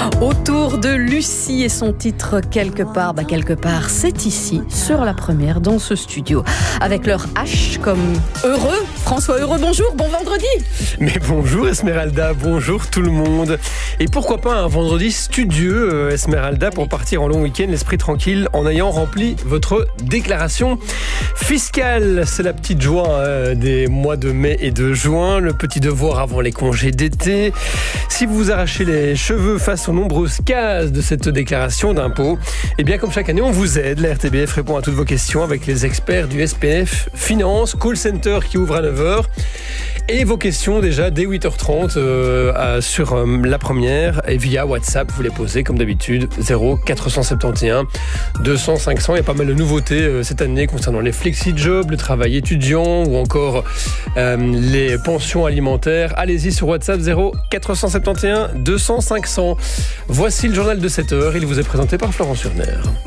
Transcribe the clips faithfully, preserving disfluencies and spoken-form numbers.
Autour de Lucie et son titre Quelque part, bah quelque part, c'est ici, sur la première, dans ce studio. Avec leur H comme heureux. François Heureux, bonjour, bon vendredi. Mais bonjour Esmeralda, bonjour tout le monde. Et pourquoi pas un vendredi studieux, Esmeralda, pour partir en long week-end, l'esprit tranquille, en ayant rempli votre déclaration fiscale. C'est la petite joie euh, des mois de mai et de juin, le petit devoir avant les congés d'été. Si vous vous arrachez les cheveux face aux nombreuses cases de cette déclaration d'impôt, eh bien comme chaque année, on vous aide. La R T B F répond à toutes vos questions avec les experts du S P F Finance, call center qui ouvre à neuf heures. Et vos questions déjà dès huit heures trente euh, sur euh, la première et via WhatsApp, vous les posez comme d'habitude zéro quatre cent soixante et onze deux cents cinq cents. Il y a pas mal de nouveautés euh, cette année concernant les flexi-jobs, le travail étudiant ou encore euh, les pensions alimentaires. Allez-y sur WhatsApp zéro quatre cent soixante et onze deux cents cinq cents. Voici le journal de sept heures. Il vous est présenté par Florent Surner.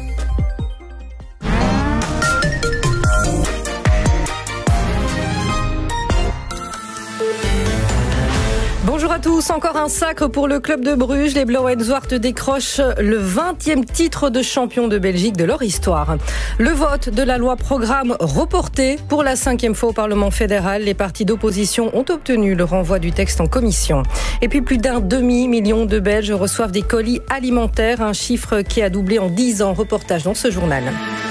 Bonjour à tous, encore un sacre pour le club de Bruges. Les Blauw-en-Zwart décrochent le vingtième titre de champion de Belgique de leur histoire. Le vote de la loi programme reporté pour la cinquième fois au Parlement fédéral. Les partis d'opposition ont obtenu le renvoi du texte en commission. Et puis plus d'un demi-million de Belges reçoivent des colis alimentaires, un chiffre qui a doublé en dix ans. Reportage dans ce journal.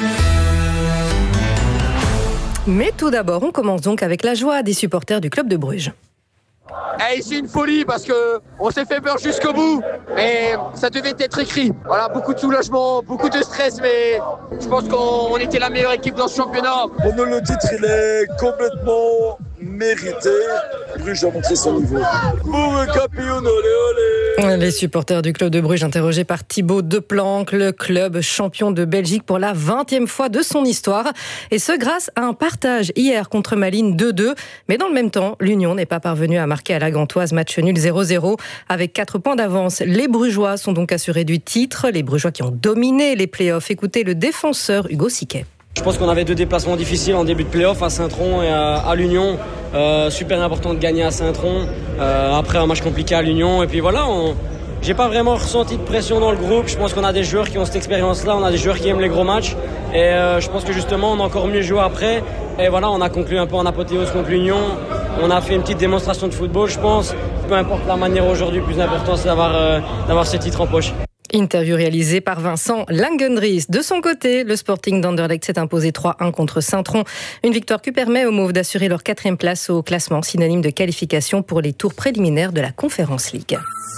Mais tout d'abord, on commence donc avec la joie des supporters du club de Bruges. Hey, c'est une folie parce que on s'est fait peur jusqu'au bout, mais ça devait être écrit. Voilà, beaucoup de soulagement, beaucoup de stress, mais je pense qu'on était la meilleure équipe dans ce championnat. Pour nous, le titre, il est complètement mérité. Bruges a montré son niveau. Pour le Capion, olé olé. Les supporters du club de Bruges interrogés par Thibaut Deplanck, le club champion de Belgique pour la vingtième fois de son histoire. Et ce grâce à un partage hier contre Malines deux deux. Mais dans le même temps, l'Union n'est pas parvenue à marquer à la Gantoise, match nul zéro zéro. Avec quatre points d'avance, les Brugeois sont donc assurés du titre. Les Brugeois qui ont dominé les playoffs. Écoutez le défenseur Hugo Siquet. Je pense qu'on avait deux déplacements difficiles en début de play-off à Saint-Tron et à, à l'Union. Euh, super important de gagner à Saint-Tron. Euh, après un match compliqué à l'Union. Et puis voilà, on, j'ai pas vraiment ressenti de pression dans le groupe. Je pense qu'on a des joueurs qui ont cette expérience-là. On a des joueurs qui aiment les gros matchs. Et euh, je pense que justement, on a encore mieux joué après. Et voilà, on a conclu un peu en apothéose contre l'Union. On a fait une petite démonstration de football, je pense. Peu importe la manière aujourd'hui, le plus important, c'est d'avoir, euh, d'avoir ce titre en poche. Interview réalisée par Vincent Langendries. De son côté, le Sporting d'Anderlecht s'est imposé trois un contre Saint-Tron. Une victoire qui permet aux Mauves d'assurer leur quatrième place au classement, synonyme de qualification pour les tours préliminaires de la Conference League.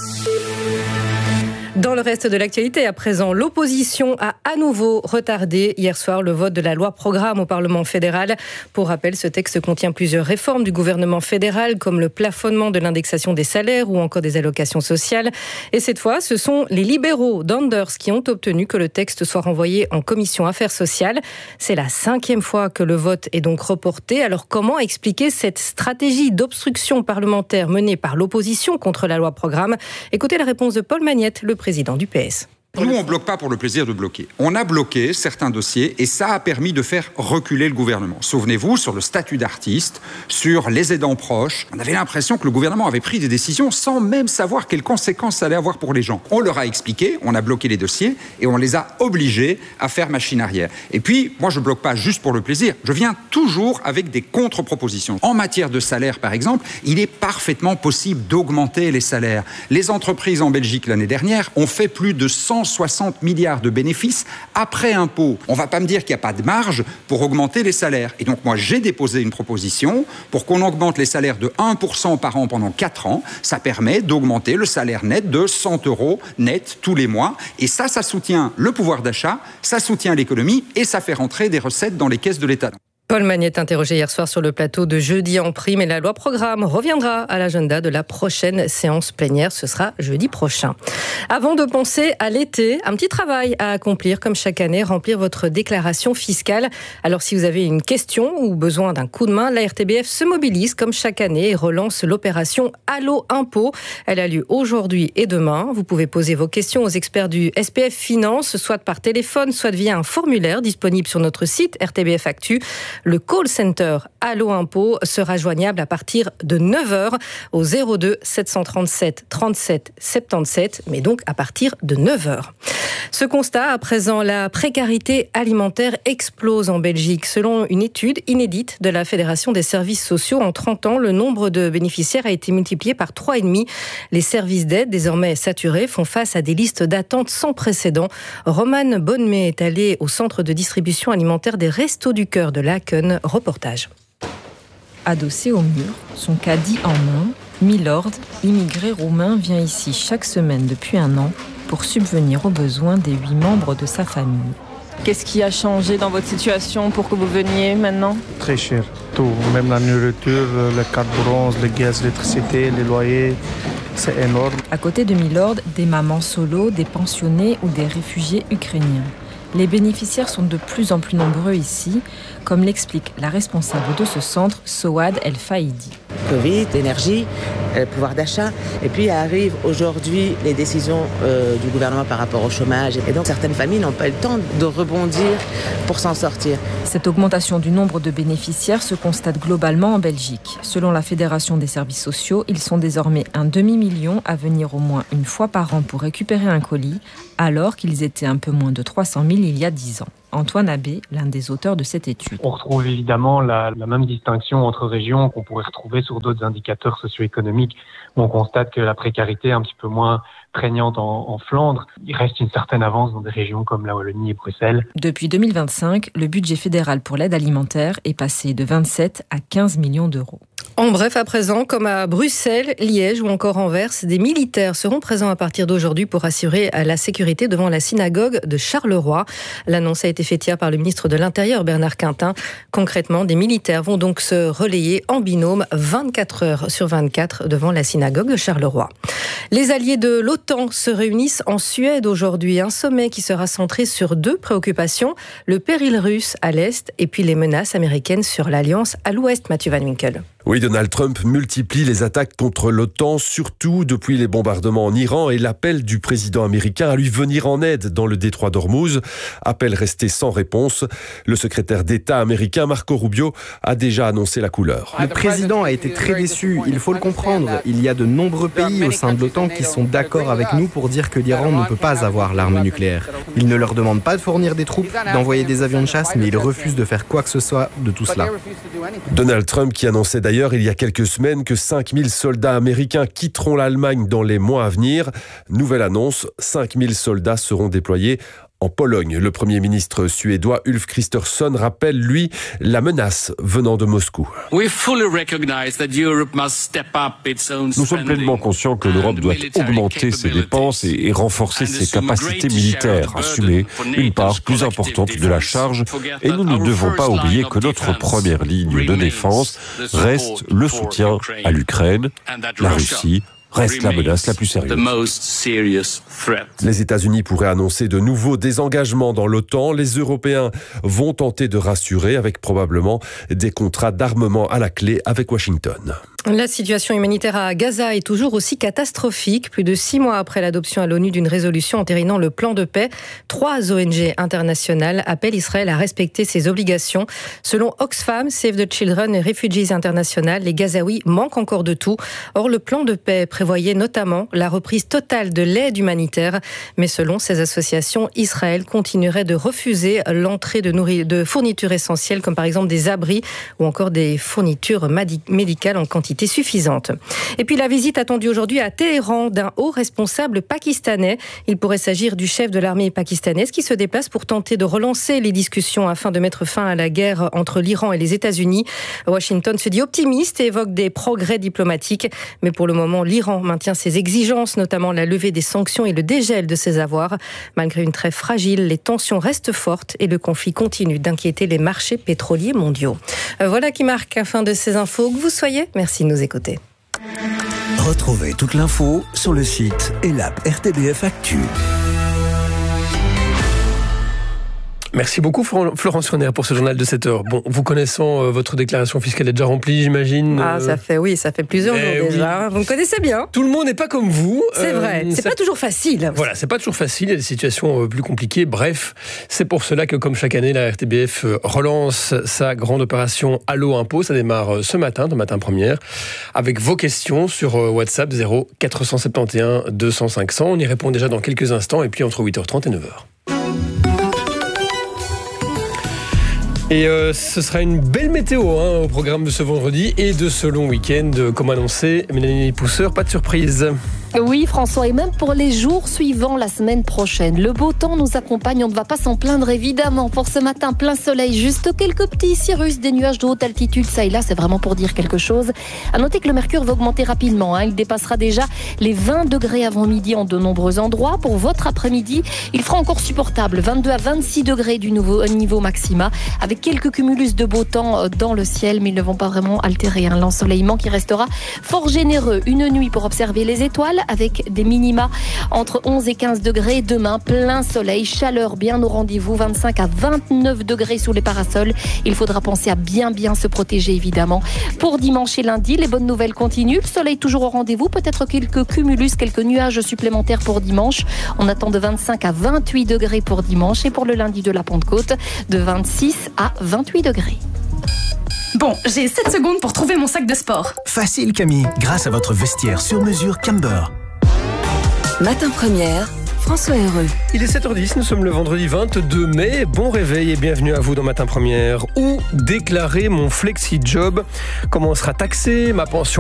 Dans le reste de l'actualité, à présent, l'opposition a à nouveau retardé hier soir le vote de la loi programme au Parlement fédéral. Pour rappel, ce texte contient plusieurs réformes du gouvernement fédéral, comme le plafonnement de l'indexation des salaires ou encore des allocations sociales. Et cette fois, ce sont les libéraux d'Anders qui ont obtenu que le texte soit renvoyé en commission affaires sociales. C'est la cinquième fois que le vote est donc reporté. Alors comment expliquer cette stratégie d'obstruction parlementaire menée par l'opposition contre la loi programme ? Écoutez la réponse de Paul Magnette, le président du P S. Nous, on ne bloque pas pour le plaisir de bloquer. On a bloqué certains dossiers et ça a permis de faire reculer le gouvernement. Souvenez-vous, sur le statut d'artiste, sur les aidants proches, on avait l'impression que le gouvernement avait pris des décisions sans même savoir quelles conséquences ça allait avoir pour les gens. On leur a expliqué, on a bloqué les dossiers et on les a obligés à faire machine arrière. Et puis, moi, je ne bloque pas juste pour le plaisir. Je viens toujours avec des contre-propositions. En matière de salaire, par exemple, il est parfaitement possible d'augmenter les salaires. Les entreprises en Belgique l'année dernière ont fait plus de cent soixante milliards de bénéfices après impôt. On ne va pas me dire qu'il n'y a pas de marge pour augmenter les salaires. Et donc moi, j'ai déposé une proposition pour qu'on augmente les salaires de un pour cent par an pendant quatre ans. Ça permet d'augmenter le salaire net de cent euros net tous les mois. Et ça, ça soutient le pouvoir d'achat, ça soutient l'économie et ça fait rentrer des recettes dans les caisses de l'État. Paul Magnette interrogé hier soir sur le plateau de Jeudi en prime et la loi programme reviendra à l'agenda de la prochaine séance plénière. Ce sera jeudi prochain. Avant de penser à l'été, un petit travail à accomplir comme chaque année, remplir votre déclaration fiscale. Alors si vous avez une question ou besoin d'un coup de main, la R T B F se mobilise comme chaque année et relance l'opération Allo Impôt. Elle a lieu aujourd'hui et demain. Vous pouvez poser vos questions aux experts du S P F Finance, soit par téléphone, soit via un formulaire disponible sur notre site R T B F Actu. Le call center Allo Impôt sera joignable à partir de neuf heures au zéro deux sept cent trente-sept trente-sept soixante-dix-sept, mais donc à partir de neuf heures. Ce constat, à présent, la précarité alimentaire explose en Belgique. Selon une étude inédite de la Fédération des services sociaux, en trente ans, le nombre de bénéficiaires a été multiplié par trois virgule cinq. Les services d'aide, désormais saturés, font face à des listes d'attente sans précédent. Romane Bonnemé est allée au centre de distribution alimentaire des Restos du Cœur de Laken. Reportage. Adossé au mur, son caddie en main, Milord, immigré roumain, vient ici chaque semaine depuis un an pour subvenir aux besoins des huit membres de sa famille. Qu'est-ce qui a changé dans votre situation pour que vous veniez maintenant ? Très cher, tout, même la nourriture, le carburant, le gaz, l'électricité, les loyers, c'est énorme. À côté de Milord, des mamans solo, des pensionnés ou des réfugiés ukrainiens. Les bénéficiaires sont de plus en plus nombreux ici, comme l'explique la responsable de ce centre, Soad El Faïdi. Covid, l'énergie, le pouvoir d'achat, et puis arrivent aujourd'hui les décisions euh, du gouvernement par rapport au chômage. Et donc certaines familles n'ont pas le temps de rebondir pour s'en sortir. Cette augmentation du nombre de bénéficiaires se constate globalement en Belgique. Selon la Fédération des services sociaux, ils sont désormais un demi-million à venir au moins une fois par an pour récupérer un colis, alors qu'ils étaient un peu moins de trois cent mille il y a dix ans. Antoine Abbé, l'un des auteurs de cette étude. On retrouve évidemment la, la même distinction entre régions qu'on pourrait retrouver sur d'autres indicateurs socio-économiques. On constate que la précarité est un petit peu moins prégnante en, en Flandre. Il reste une certaine avance dans des régions comme la Wallonie et Bruxelles. Depuis deux mille vingt-cinq, le budget fédéral pour l'aide alimentaire est passé de vingt-sept à quinze millions d'euros. En bref, à présent, comme à Bruxelles, Liège ou encore Anvers, des militaires seront présents à partir d'aujourd'hui pour assurer la sécurité devant la synagogue de Charleroi. L'annonce a été faite hier par le ministre de l'Intérieur, Bernard Quintin. Concrètement, des militaires vont donc se relayer en binôme vingt-quatre heures sur vingt-quatre devant la synagogue de Charleroi. Les alliés de l'OTAN se réunissent en Suède aujourd'hui. Un sommet qui sera centré sur deux préoccupations, le péril russe à l'est et puis les menaces américaines sur l'Alliance à l'ouest. Mathieu Van Winkel. Oui, Donald Trump multiplie les attaques contre l'OTAN, surtout depuis les bombardements en Iran et l'appel du président américain à lui venir en aide dans le détroit d'Ormuz. Appel resté sans réponse. Le secrétaire d'État américain Marco Rubio a déjà annoncé la couleur. Le président a été très déçu, il faut le comprendre. Il y a de nombreux pays au sein de l'OTAN qui sont d'accord avec nous pour dire que l'Iran ne peut pas avoir l'arme nucléaire. Il ne leur demande pas de fournir des troupes, d'envoyer des avions de chasse, mais il refuse de faire quoi que ce soit de tout cela. Donald Trump qui annonçait d'ailleurs il y a quelques semaines que cinq mille soldats américains quitteront l'Allemagne dans les mois à venir. Nouvelle annonce, cinq mille soldats seront déployés en Pologne. Le Premier ministre suédois Ulf Kristersson rappelle, lui, la menace venant de Moscou. Nous sommes pleinement conscients que l'Europe doit augmenter ses dépenses et renforcer ses capacités militaires, assumer une part plus importante de la charge. Et nous ne devons pas oublier que notre première ligne de défense reste le soutien à l'Ukraine, la Russie, reste la menace la plus sérieuse. Les États-Unis pourraient annoncer de nouveaux désengagements dans l'OTAN. Les Européens vont tenter de rassurer avec probablement des contrats d'armement à la clé avec Washington. La situation humanitaire à Gaza est toujours aussi catastrophique. Plus de six mois après l'adoption à l'ONU d'une résolution entérinant le plan de paix, trois O N G internationales appellent Israël à respecter ses obligations. Selon Oxfam, Save the Children et Refugees International, les Gazaouis manquent encore de tout. Or, le plan de paix prévoyait notamment la reprise totale de l'aide humanitaire. Mais selon ces associations, Israël continuerait de refuser l'entrée de, nourri- de fournitures essentielles, comme par exemple des abris ou encore des fournitures médicales en quantité suffisante. Et puis la visite attendue aujourd'hui à Téhéran d'un haut responsable pakistanais. Il pourrait s'agir du chef de l'armée pakistanaise qui se déplace pour tenter de relancer les discussions afin de mettre fin à la guerre entre l'Iran et les États-Unis. Washington se dit optimiste et évoque des progrès diplomatiques. Mais pour le moment, l'Iran maintient ses exigences, notamment la levée des sanctions et le dégel de ses avoirs. Malgré une trêve fragile, les tensions restent fortes et le conflit continue d'inquiéter les marchés pétroliers mondiaux. Voilà qui marque la fin de ces infos. Que vous soyez, merci de nous écouter. Retrouvez toute l'info sur le site et l'app R T B F Actu. Merci beaucoup Florence Fournière pour ce journal de sept heures. Bon, vous connaissant, euh, votre déclaration fiscale est déjà remplie, j'imagine. Ah, ça fait, oui, ça fait plusieurs jours oui. déjà. Vous me connaissez bien. Tout le monde n'est pas comme vous. C'est euh, vrai, c'est ça... pas toujours facile. Voilà, c'est pas toujours facile, il y a des situations euh, plus compliquées. Bref, c'est pour cela que, comme chaque année, la R T B F euh, relance sa grande opération Allo Impôt. Ça démarre euh, ce matin, de matin première, avec vos questions sur euh, WhatsApp zéro quatre cent soixante et onze deux cents cinq cents. On y répond déjà dans quelques instants, et puis entre huit heures trente et neuf heures. Et euh, ce sera une belle météo hein, au programme de ce vendredi et de ce long week-end, comme annoncé. Mélanie Pousseur, pas de surprise. Oui, François, et même pour les jours suivants la semaine prochaine. Le beau temps nous accompagne, on ne va pas s'en plaindre évidemment. Pour ce matin, plein soleil, juste quelques petits cirrus, des nuages de haute altitude, ça et là, c'est vraiment pour dire quelque chose. À noter que le mercure va augmenter rapidement, hein. Il dépassera déjà les vingt degrés avant midi en de nombreux endroits. Pour votre après-midi, il fera encore supportable, vingt-deux à vingt-six degrés du nouveau niveau maxima, avec quelques cumulus de beau temps dans le ciel, mais ils ne vont pas vraiment altérer hein, l'ensoleillement qui restera fort généreux. Une nuit pour observer les étoiles, avec des minima entre onze et quinze degrés. Demain, plein soleil, chaleur bien au rendez-vous, vingt-cinq à vingt-neuf degrés sous les parasols. Il faudra penser à bien bien se protéger évidemment. Pour dimanche et lundi, les bonnes nouvelles continuent. Le soleil toujours au rendez-vous, peut-être quelques cumulus, quelques nuages supplémentaires pour dimanche. On attend de vingt-cinq à vingt-huit degrés pour dimanche, et pour le lundi de la Pentecôte, de vingt-six à vingt-huit degrés. Bon, j'ai sept secondes pour trouver mon sac de sport. Facile Camille, grâce à votre vestiaire sur mesure Camber. Matin première, François Heureux. Il est sept heures dix, nous sommes le vendredi vingt-deux mai. Bon réveil et bienvenue à vous dans Matin Première. Où déclarer mon flexi-job? Comment sera taxé ma pension